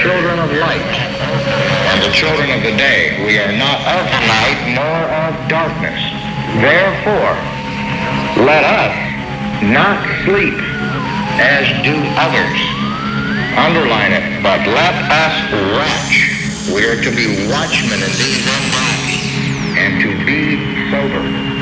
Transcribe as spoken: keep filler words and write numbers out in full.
children of light and the children of the day. We are not of the night nor of darkness. Therefore, let us not sleep as do others. Underline it, but let us watch. We are to be watchmen in these end times and to be sober.